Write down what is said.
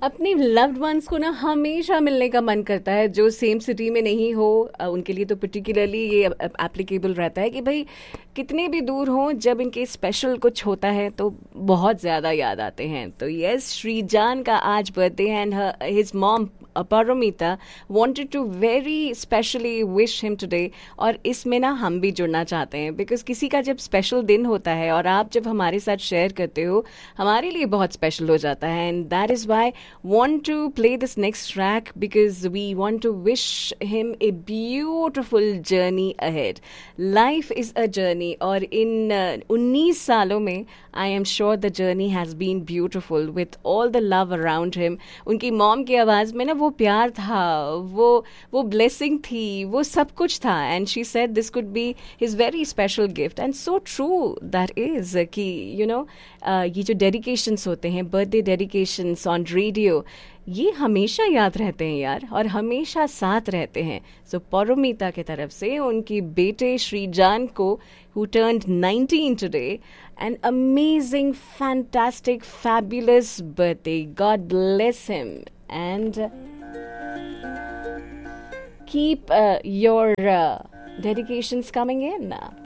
अपने loved ones को ना हमेशा मिलने का मन करता है, जो सेम सिटी में नहीं हो। उनके लिए तो पर्टिकुलरली ये एप्लीकेबल रहता है कि भाई कितने भी दूर हों, जब इनके स्पेशल कुछ होता है तो बहुत ज़्यादा याद आते हैं। तो यस, श्रीजान का आज birthday and his mom Paramita wanted to very specially wish him today। और इसमें ना हम भी जुड़ना चाहते हैं, बिकॉज किसी का जब स्पेशल दिन होता है और आप जब हमारे साथ शेयर करते हो, हमारे लिए बहुत स्पेशल हो जाता है। And that is why want to play this next track, because we want to wish him a beautiful journey ahead। Life is a journey, और इन 19 सालों में I am sure the journey has been beautiful with all the love around him। उनकी mom की आवाज़ में ना वो प्यार था, वो ब्लेसिंग थी, वो सब कुछ था। And she said this could be his very special gift, and so true that is कि यू नो ये जो डेडिकेशंस होते हैं, बर्थडे डेडिकेशंस ऑन रेडियो, ये हमेशा याद रहते हैं यार, और हमेशा साथ रहते हैं। सो परोमीता की तरफ से उनकी बेटे श्रीजान को, who turned 19 today, an amazing, fantastic, fabulous birthday. God bless him, and keep your dedications coming in.